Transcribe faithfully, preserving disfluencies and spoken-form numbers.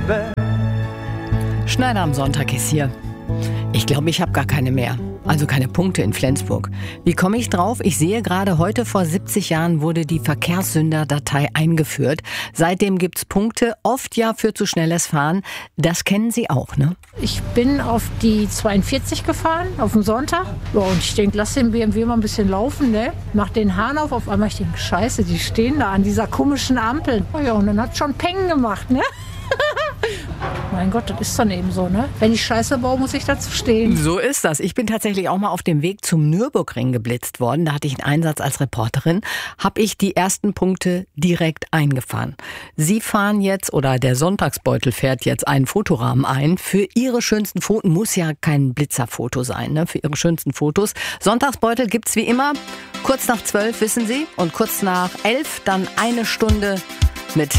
Schneider am Sonntag ist hier. Ich glaube, ich habe gar keine mehr. Also keine Punkte in Flensburg. Wie komme ich drauf? Ich sehe gerade, heute vor siebzig Jahren wurde die Verkehrssünder-Datei eingeführt. Seitdem gibt's Punkte, oft ja für zu schnelles Fahren. Das kennen Sie auch, ne? Ich bin auf die zweiundvierzig gefahren, auf den Sonntag. Ja, und ich denke, lass den B M W mal ein bisschen laufen, ne? Mach den Hahn auf, auf einmal ich denke, scheiße, die stehen da an dieser komischen Ampel. Oh ja, und dann hat schon Peng gemacht, ne? Mein Gott, das ist dann eben so, ne? Wenn ich Scheiße baue, muss ich dazu stehen. So ist das. Ich bin tatsächlich auch mal auf dem Weg zum Nürburgring geblitzt worden. Da hatte ich einen Einsatz als Reporterin. Habe ich die ersten Punkte direkt eingefahren. Sie fahren jetzt, oder der Sonntagsbeutel fährt jetzt einen Fotorahmen ein. Für Ihre schönsten Fotos, muss ja kein Blitzerfoto sein, ne? Für Ihre schönsten Fotos. Sonntagsbeutel gibt's wie immer kurz nach zwölf, wissen Sie. Und kurz nach elf dann eine Stunde